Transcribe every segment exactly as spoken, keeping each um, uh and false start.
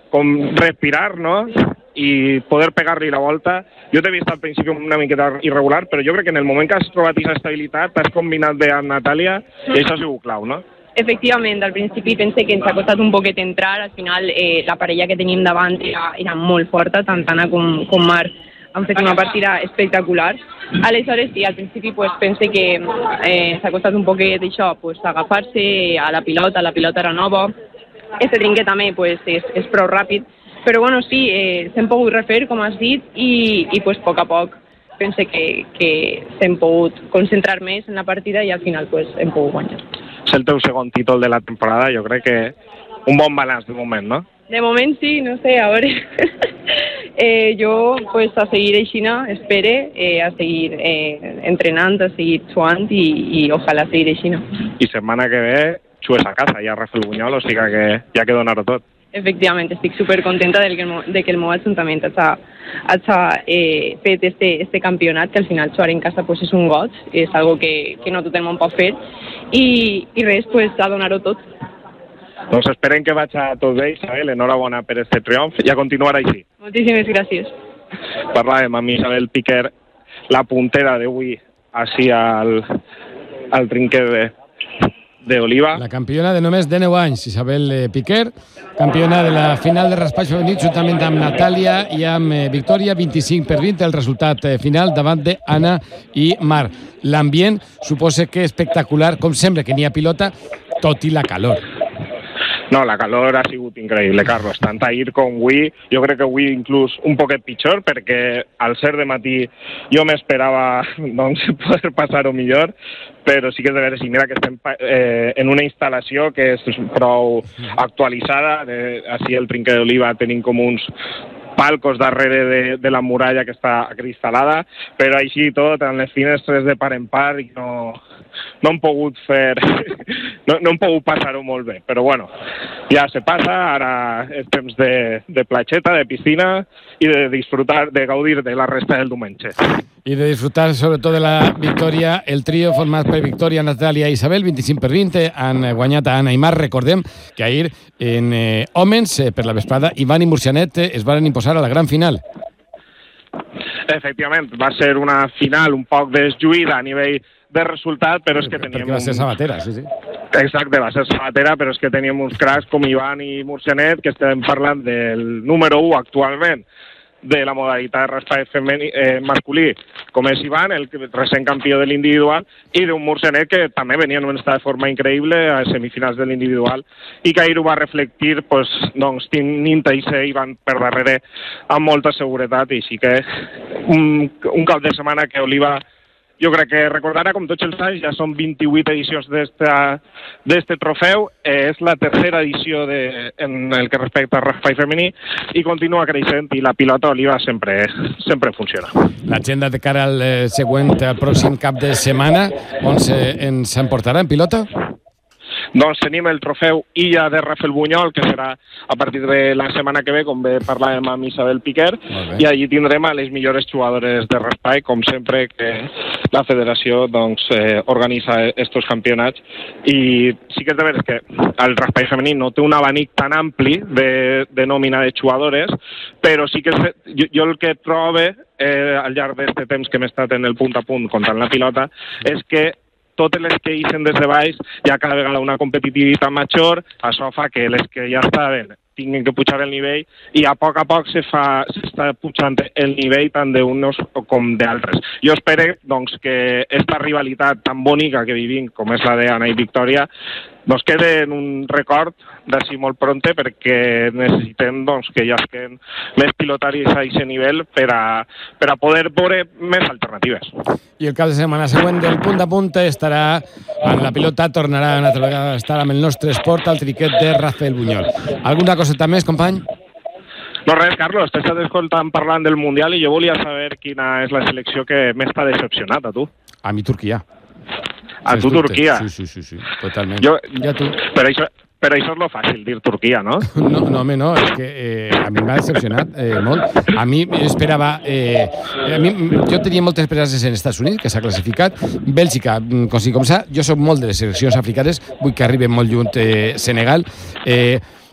com respirar, no?, i poder pegar-li la volta. Jo t'he vist al principi una miqueta irregular, però jo crec que en el moment que has trobat aquesta estabilitat t'has combinat bé amb Natàlia i això ha sigut clau, no? Efectivament, al principi pense que ens ha costat un poquet entrar, al final eh, la parella que tenim davant era, era molt forta, tant Anna com, com Mar han fet una partida espectacular. Aleshores, sí, al principi pues, pense que eh, s'ha costat un poquet això, pues, agafar-se a la pilota, la pilota era nova, este trinquet també pues, és, és prou ràpid, però bueno, sí, eh, s'hem pogut refer, com has dit, i, i pues, a poc a poc pense que, que s'hem pogut concentrar més en la partida i al final pues, hem pogut guanyar. És el teu segon títol de la temporada, jo crec que un bon balanç de moment, no? De moment sí, no sé, a veure. eh, jo pues, a seguir així, espere, eh, a seguir eh, entrenant, a seguir suant i, i ojalà seguir així. I setmana que ve xues a casa, ja Rafael Buñol, o sigui que ja que donar-ho tot. Efectivament, estic supercontenta de que, de que el meu ajuntament ha, ha eh, fet este, este campionat, que al final jugar en casa pues, és un goig, és algo que, que no tot el món pot fer, i, i res, pues, a donar-ho tot. Doncs esperem que vaig a tot bé, Isabel, enhorabona per aquest triomf i a continuar així. Moltíssimes gràcies. Parlàvem amb Isabel Piquer, la puntera d'avui, així al, al trinquet de de Oliva. La campiona de només de nou anys, Isabel Piquer, campiona de la final de raspall femení, juntament amb Natàlia i amb eh, Victòria, vint-i-cinc per vint, el resultat eh, final davant d'Anna i Mar. L'ambient suposa que espectacular, com sempre que n'hi ha pilota, tot i la calor. No, la calor ha sigut increïble, Carlos. Tant ahir com avui, jo crec que avui inclús un poquet pitjor, perquè al ser de matí jo m'esperava doncs, poder passar-ho millor, però sí que és de veure, si mira que estem eh, en una instal·lació que és prou actualitzada, de, així el trinquet d'Oliva tenim com uns palcos darrere de, de la muralla que està acristalada, però així tot, amb les finestres de par en part, i no, no hem pogut fer, no, no hem pogut passar-ho molt bé, però bueno, ja se passa, ara és temps de, de platxeta, de piscina, i de disfrutar, de gaudir de la resta del diumenge. I de disfrutar sobretot de la victòria, el trio format per Victòria, Natàlia i Isabel, vint-i-cinc per vint, han guanyat a Anna i Mar. Recordem que ahir en eh, Hòmens, eh, per la vesprada, Ivan i Murcianet eh, es van imposar a la gran final. Efectivament, va ser una final un poc deslluïda a nivell de resultat, però és que teníem... Perquè va ser sabatera, sí, sí. Exacte, va ser sabatera, però és que teníem uns cracs com Ivan i Murcianet, que estem parlant del número u actualment de la modalitat de raspall femení, eh, masculí, com és Ivan, el recent campió de l'individual, i d'un Murcianet que també venia en un estat de forma increïble a semifinals de l'individual, i que ahir ho va reflectir, pues, doncs, tenint a Ivan per darrere amb molta seguretat, i sí que un, un cap de setmana que Oliva, jo crec que recordarà, com tots els anys, ja són vint-i-vuit edicions d'este trofeu, eh, és la tercera edició de, en el que respecta al raspall femení, i continua creixent, i la pilota Oliva sempre, sempre funciona. L'agenda de cara al eh, següent, al pròxim cap de setmana, on se, ens emportarà en pilota? Doncs tenim el trofeu Illa de Rafael Buñol, que serà a partir de la setmana que ve, com bé parlàvem amb Isabel Piquer, i allí tindrem a les millors jugadores de raspall, com sempre que la federació doncs, eh, organitza estos campionats. I sí que és de veure que el raspall femení no té un abanic tan ampli de, de nòmina de jugadores, però sí que és, jo, jo el que trobo eh, al llarg d'aquest temps que hem estat en el punt a punt contra la pilota és que totes les que eixen des de baix hi ha cada vegada una competitivitat major, això fa que les que ja estaven tinguin que pujar el nivell, i a poc a poc se fa, s'està pujant el nivell tant d'uns com d'altres. Jo espero doncs, que aquesta rivalitat tan bonica que vivim, com és la d'Anna i Victòria, doncs quede en un record d'ací molt pronte, perquè necessitem doncs, que hi hagi més pilotaris a aquest nivell per a, per a poder veure més alternatives. I el cap de setmana següent del punt a punt estarà en la pilota, tornarà una altra vegada a estar amb el nostre esport al trinquet de Rafael Buñol. Alguna coseta més, company? No res, Carlos, t'he estat escoltant parlant del Mundial i jo volia saber quina és la selecció que més t'ha decepcionat, a tu. A mi Turquia. A tu Turquia? Sí, sí, sí, sí, totalment. Jo, ja tu. Però això... Però això és lo fàcil, dir Turquia, no? No, no, home, no, és que eh, a mi m'ha decepcionat eh, molt. A mi esperava... Eh, a mi, jo tenia moltes esperances en Estats Units, que s'ha classificat. Bèlgica, com si com ça, jo soc molt de les seleccions africanes, vull que arribi molt lluny eh, Senegal. Eh,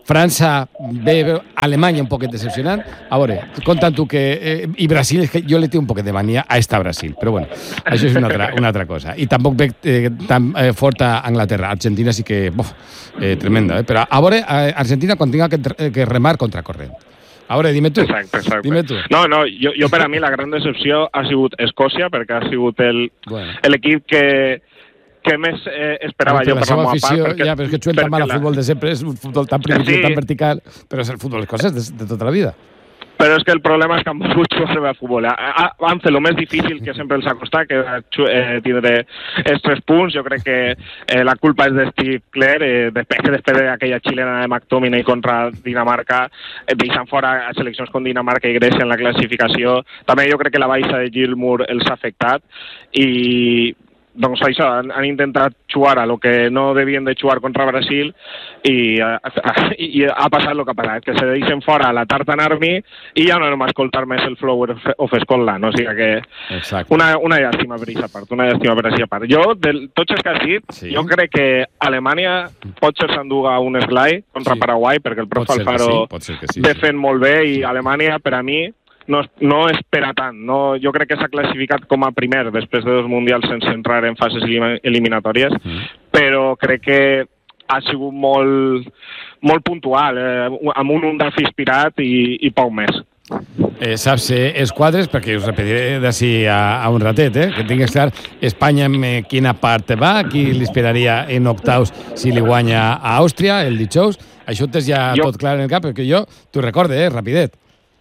França ve Alemanya un poquet decepcionant. A veure, compta'n tu que... Eh, I Brasil, és que jo li tinc un poquet de mania a esta Brasil, però bueno, això és una altra, una altra cosa. I tampoc ve eh, tan eh, fort a Anglaterra. Argentina sí que... Bof, eh, tremenda, eh? Però a veure, Argentina quan tinga que, que remar contra corrent. A veure, dime tu. Exacte, exacte. Dime tu. No, no, jo, jo per a mi la gran decepció ha sigut Escòcia, perquè ha sigut el, bueno. l'equip que... que més eh, esperava però jo per la meva afició, part. Perquè, ja, però és que juguen tan mal al la... futbol de sempre, és un futbol tan primitiu, sí. tan vertical, però és el futbol escocès de, de tota la vida. Però és que el problema és que han volgut jugar bé a futbol. Han fet el més difícil que sempre els ha costat, que eh, tindre els tres punts. Jo crec que eh, la culpa és de Steve Clare, eh, després, després d'aquella xilena de McTominay contra Dinamarca, eh, deixant fora a seleccions com Dinamarca i Grècia en la classificació. També jo crec que la baixa de Gilmour els ha afectat i... doncs això, han, han intentat jugar a lo que no devien de jugar contra Brasil i, i, i ha passat el que ha passat, que se deixen fora la Tartan Army i ja no anem a escoltar més el Flower of Scotland, o sigui que Exacte. una, una llàstima per aquesta part, una llàstima per aquesta part. Jo, de tots els que has dit, sí. jo crec que Alemanya pot ser s'enduga un esglai contra sí. Paraguai, perquè el prof Alfaro sí, sí, ve fent molt bé i Alemanya, per a mi, no, no espera tant. No, jo crec que s'ha classificat com a primer després de dos mundials sense entrar en fases eliminatòries, mm. però crec que ha sigut molt, molt puntual, eh, amb un Undaf inspirat i, i poc més. Eh, saps eh, els quadres, perquè us repetiré d'ací a, a un ratet, eh, que tingues clar Espanya en eh, quina part va, qui li esperaria en octaus si li guanya a Àustria el dijous. Això ho tens ja jo... tot clar en el cap, perquè jo t'ho recorde, eh, rapidet.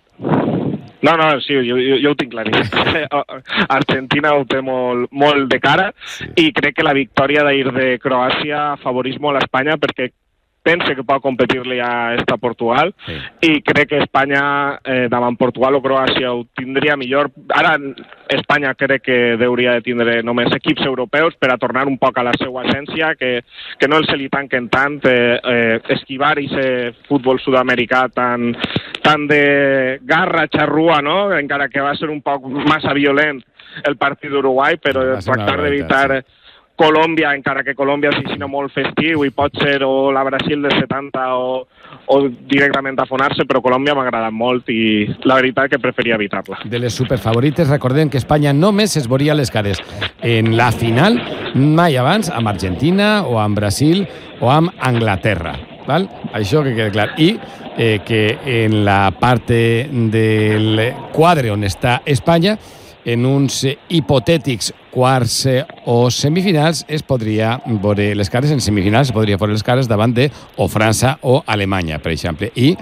No, no, sí, jo, jo, jo ho tinc claríssim. Argentina ho té molt, molt de cara sí. i crec que la victòria d'ahir de Croàcia afavoreix molt a Espanya perquè pense que pot competir-li a esta Portugal sí. i crec que Espanya eh, davant Portugal o Croàcia ho tindria millor. Ara Espanya crec que hauria de tindre només equips europeus per a tornar un poc a la seva essència, que, que no els se li tanquen tant, eh, eh, esquivar i ser futbol sud-americà tan, tan de garra, xarrua, no? Encara que va ser un poc massa violent el partit d'Uruguai, però tractar d'evitar... Sí. Colòmbia, encara que Colòmbia sigui sinó molt festiu i pot ser o la Brasil de setanta o, o directament afonar-se, però Colòmbia m'ha agradat molt i la veritat que preferia evitar-la. De les superfavorites, recordem que Espanya només es veuria les cares en la final, mai abans, amb Argentina o amb Brasil o amb Anglaterra. Val? Això que quede clar. I eh, que en la part del quadre on està Espanya, en uns hipotètics quarts o semifinals es podria veure les cares, en semifinals es podria veure les cares davant de o França o Alemanya, per exemple, i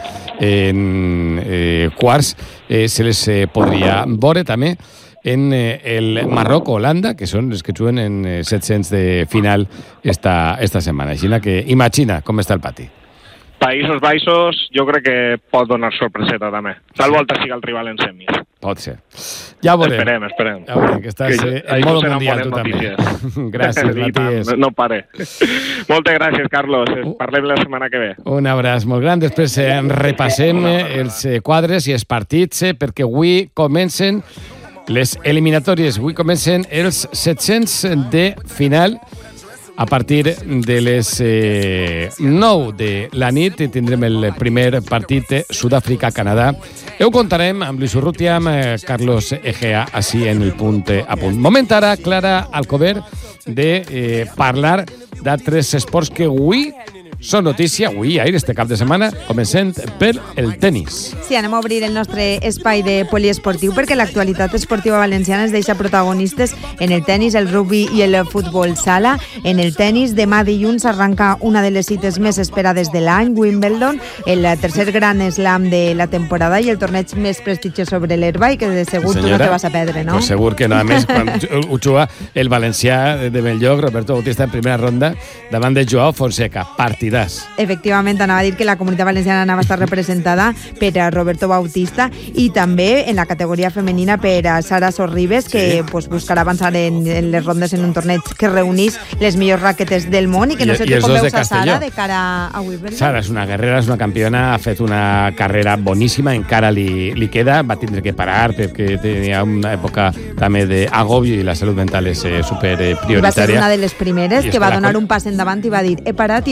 en eh, quarts eh, se les eh, podria veure també en eh, el Marroc o Holanda, que són els que juguen en eh, set-cents de final esta, esta setmana. Així que imagina com està el pati. Països Baixos jo crec que pot donar sorpreseta també. Tal volta siga el rival en semis. Pot ser. Ja ho veurem. Esperem, esperem. Ja veurem, que estàs que, en modo mundial tu també. Gràcies, Matías. No pare. Moltes gràcies, Carlos. Parlem la setmana que ve. Un abraç molt gran. Després eh, repassem els quadres i els partits, eh, perquè avui comencen les eliminatòries. Avui comencen els set-cents de final. A partir de les eh, nou de la nit tindrem el primer partit de Sud-àfrica-Canadà. Ho contarem amb Luis Urrutia, amb eh, Carlos Egea, així en el punt a punt. Moment ara, Clara Alcover, de eh, parlar d'altres esports que avui són notícia, avui, ahir, este cap de setmana, comencem per el tenis. Sí, anem a obrir el nostre espai de poliesportiu perquè l'actualitat esportiva valenciana es deixa protagonistes en el tenis, el rugby i el futbol sala. En el tenis, demà dilluns arranca una de les cites més esperades de l'any, Wimbledon, el tercer gran slam de la temporada i el torneig més prestigiós sobre l'herba i que de segur Senyora, tu no te vas a perdre, no? Pues segur que no. A més, quan ho juga el valencià de Belllloc, Roberto Bautista, en primera ronda, davant de Joao Fonseca. Partit. Efectivament, anava a dir que la comunitat valenciana anava a estar representada per a Roberto Bautista i també en la categoria femenina per a Sara Sorribes, que sí. pues, buscarà avançar en, en les rondes en un torneig que reunís les millors raquetes del món i que no I, sé tu com veus a Sara de cara a Wimbledon. Sara és una guerrera, és una campiona, ha fet una carrera boníssima, encara li, li queda, va tindre que parar perquè tenia una època també d'agobio i la salut mental és eh, super eh, prioritària. Va ser una de les primeres I que va donar un pas endavant i va dir he parat i he parat per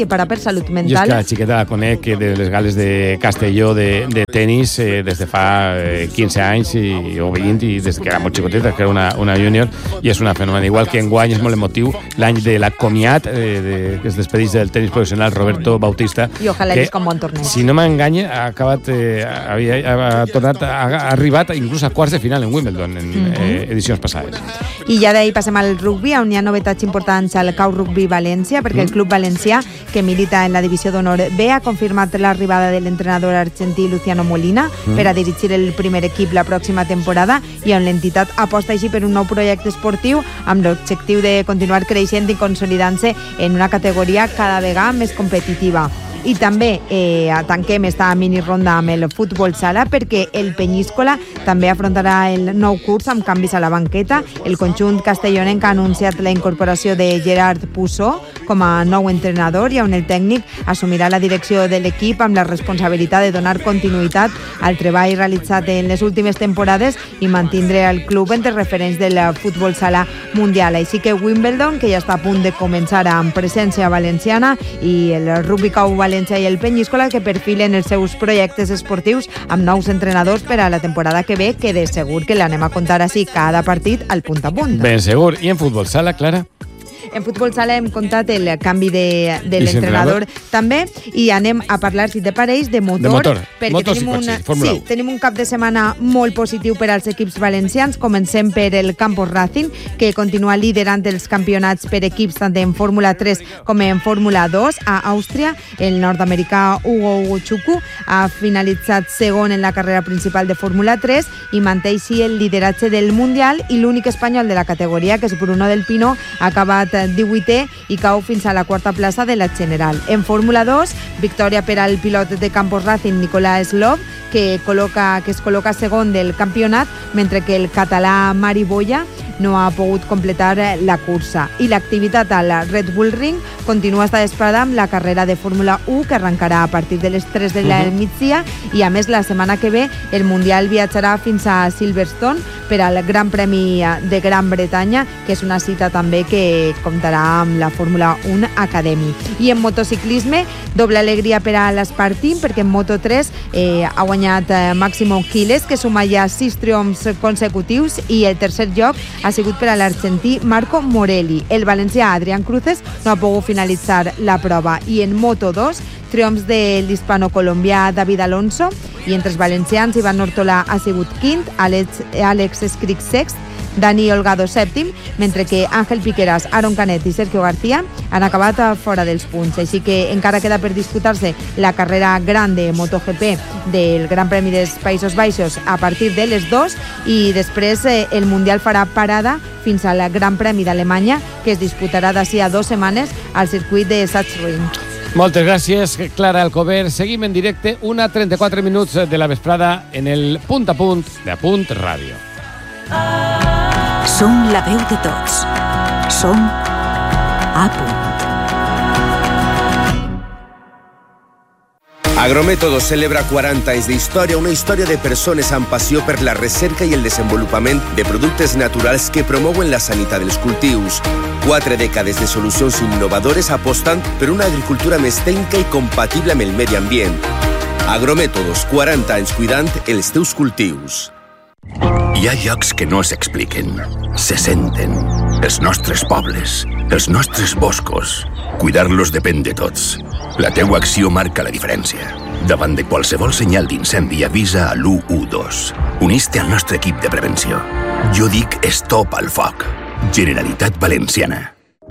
salut I és mental. que la xiqueta la conec de les gales de Castelló de, de tenis eh, des de fa eh, quinze anys i, o vint, i des que era molt xicoteta, que era una, una júnior, i és una fenomen. Igual que enguany és molt emotiu l'any de la comiat, eh, de, que es despedeix del tenis professional Roberto Bautista. I ojalà que, com bon torneig. Si no m'enganya, ha acabat, eh, havia, ha, tornat, ha, ha arribat inclús a quarts de final en Wimbledon en mm-hmm. eh, edicions passades. I ja d'ahir passem al rugby, on hi ha novetats importants al Cau Rugby València, perquè mm. el club valencià, que milita en la divisió d'honor B, ha confirmat l'arribada de l'entrenador argentí Luciano Molina mm. per a dirigir el primer equip la pròxima temporada, i on l'entitat aposta així per un nou projecte esportiu amb l'objectiu de continuar creixent i consolidant-se en una categoria cada vegada més competitiva. I també eh, tanquem esta mini ronda amb el futbol sala, perquè el Penyíscola també afrontarà el nou curs amb canvis a la banqueta. El conjunt castellonenc ha anunciat la incorporació de Gerard Pussó com a nou entrenador, i on el tècnic assumirà la direcció de l'equip amb la responsabilitat de donar continuïtat al treball realitzat en les últimes temporades i mantindre el club entre referents del futbol sala mundial. Així que Wimbledon, que ja està a punt de començar amb presència valenciana, i el Rugby Cau València i el Penyíscola, que perfilen els seus projectes esportius amb nous entrenadors per a la temporada que ve, que de segur que l'anem a contar així cada partit al punt a punt. Ben segur. I en futbol sala, Clara? En futbol sala hem contat el canvi de, de l'entrenador també, i anem a parlar, si te pareix, de motor. De motor. Perquè motor tenim, sí, una, sí, Fórmula sí, tenim un cap de setmana molt positiu per als equips valencians. Comencem per el Campos Racing, que continua liderant els campionats per equips tant en Fórmula tres com en Fórmula dos a Àustria. El nord-americà Hugo Uchuku ha finalitzat segon en la carrera principal de Fórmula tres i manté així el lideratge del Mundial, i l'únic espanyol de la categoria, que és Bruno del Pino, ha acabat divuitè i cau fins a la quarta plaça de la general. En Fórmula dos, victòria per al pilot de Campos Racing, Nicolás Lov, que, col·loca, que es col·loca segon del campionat, mentre que el català Mari Boya no ha pogut completar la cursa. I l'activitat al Red Bull Ring continua estar esperada amb la carrera de Fórmula u, que arrencarà a partir de les tres del uh-huh. migdia, i a més la setmana que ve el Mundial viatjarà fins a Silverstone per al Gran Premi de Gran Bretanya, que és una cita també que comptarà amb la Fórmula u Academy. I en motociclisme, doble alegria per a l'Espartim, perquè en Moto tres eh, ha guanyat eh, Máximo Quiles, que suma ja sis triomfs consecutius, i el tercer lloc ha sigut per a l'argentí Marco Morelli. El valencià Adrián Cruces no ha pogut finalitzar la prova. I en Moto dos, triomfs de l'hispano-colombià David Alonso, i entre els valencians Ivan Ortolà ha sigut quint, Àlex, Àlex Escric sext, Dani Olgado sèptim, mentre que Ángel Piqueras, Aaron Canet i Sergio García han acabat fora dels punts. Així que encara queda per disputar-se la carrera gran de MotoGP del Gran Premi dels Països Baixos a partir de les dos, i després eh, el Mundial farà parada fins al Gran Premi d'Alemanya, que es disputarà d'ací a dues setmanes al circuit de Sachsenring. Moltes gràcies, Clara Alcover. Seguim en directe, una trenta-quatre minuts de la vesprada en el Punt a Punt de Apunt Ràdio. Som la veu de tots. Som a punt. Agrométodos celebra quaranta anys d'història, una història de persones amb passió per la recerca i el desenvolupament de productes naturals que promouen la sanitat dels cultius. Quatre dècades de solucions innovadores apostant per una agricultura més tècnica i compatible amb el medi ambient. Agrométodos, quaranta anys cuidant els teus cultius. Hi ha llocs que no s'expliquen, se senten. Els nostres pobles, els nostres boscos. Cuidar-los depèn de tots. La teua acció marca la diferència. Davant de qualsevol senyal d'incendi, avisa a l'u u dos. Unís-te al nostre equip de prevenció. Jo dic stop al foc. Generalitat Valenciana.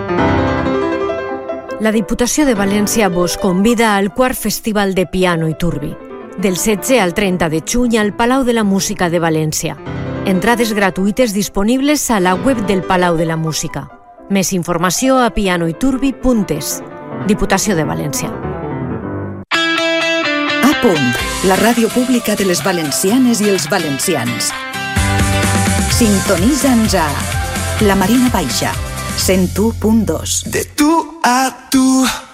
La Diputació de València vos convida al quart Festival de Piano i Turbi, del setze al trenta de juny al Palau de la Música de València. Entrades gratuïtes disponibles a la web del Palau de la Música. Més informació a pianoiturbi punt es. Diputació de València. A punt, la ràdio pública de les valencianes i els valencians. Sintonitza'ns a La Marina Baixa, cent u punt dos. De tu a tu.